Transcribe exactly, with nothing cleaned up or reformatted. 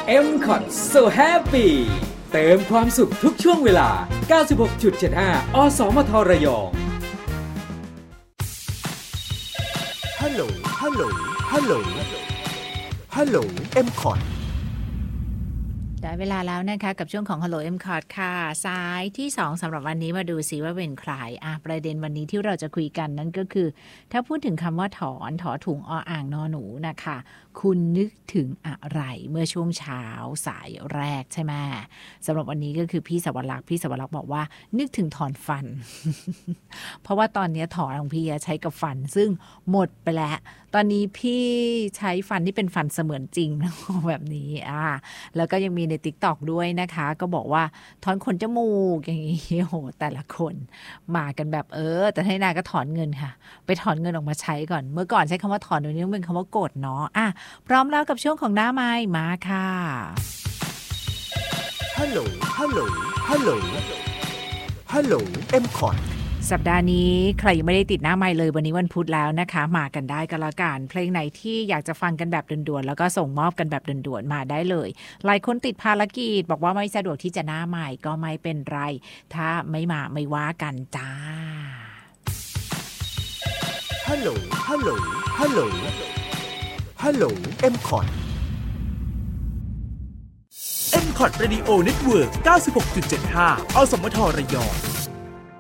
เอ็ม คอท So Happy เติมความสุขทุกช่วงเวลา เก้าสิบหกจุดเจ็ดห้า อสมทระยองฮัลโหลฮัลโหลฮัลโหลฮัลโหล เอ็ม คอทได้เวลาแล้วนะคะกับช่วงของ Hello เอ็ม คอท ค่ะสายที่สองสำหรับวันนี้มาดูซิว่าเป็นใครอ่ะประเด็นวันนี้ที่เราจะคุยกันนั่นก็คือถ้าพูดถึงคำว่าถอนถอถุงออ่างนอหนูนะคะคุณนึกถึงอะไรเมื่อช่วงเช้าสายแรกใช่ไหมสำหรับวันนี้ก็คือพี่สวรักษ์พี่สวรักษ์บอกว่านึกถึงถอนฟัน เพราะว่าตอนนี้ถอนของพี่ใช้กับฟันซึ่งหมดไปแล้วตอนนี้พี่ใช้ฟันที่เป็นฟันเสมือนจริงแบบนี้อ่าแล้วก็ยังมีใน TikTok ด้วยนะคะก็บอกว่าถอนขนจมูกอย่างนี้โหแต่ละคนมากันแบบเออแต่ให้นาก็ถอนเงินค่ะไปถอนเงินออกมาใช้ก่อนเมื่อก่อนใช้คำว่าถอนเดี๋ยวนี้เป็นคำว่ากดเนาะอ่ะพร้อมแล้วกับช่วงของหน้าไม้มาค่ะฮัลโหลฮัลโหลฮัลโหลฮัลโหล เอ็ม คอทสัปดาห์นี้ใครยังไม่ได้ติดหน้าไมค์เลยวันนี้วันพุธแล้วนะคะมากันได้ก็แล้วกันเพลงไหนที่อยากจะฟังกันแบบด่วนๆแล้วก็ส่งมอบกันแบบด่วนๆมาได้เลยหลายคนติดภารกิจบอกว่าไม่สะดวกที่จะหน้าไมค์ก็ไม่เป็นไรถ้าไม่มาไม่ว่ากันจ้าฮัลโหลฮัลโหลฮัลโหลฮัลโหล เอ็ม คอทเอ็ม คอท Radio Network เก้าสิบหกจุดเจ็ดห้า อสมทระยอง